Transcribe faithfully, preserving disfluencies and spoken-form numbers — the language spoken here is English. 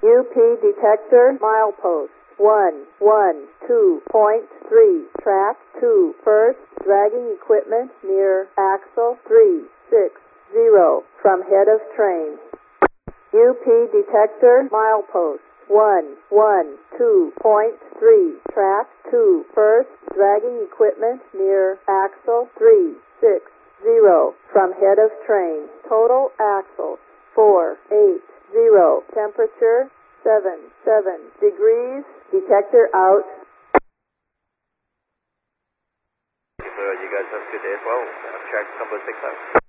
U P detector milepost one one two point three, track two, first dragging equipment near axle three six zero from head of train. U P detector milepost one one two point three, track two, first dragging equipment near axle three six zero from head of train. Total axles four eight zero, temperature seven seven degrees, detector out. You guys have a good day as well. Track number six out.